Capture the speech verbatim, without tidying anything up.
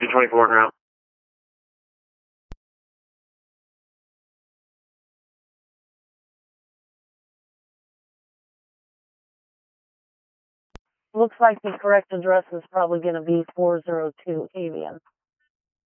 two twenty-four ground. Looks like the correct address is probably going to be four oh two Avian.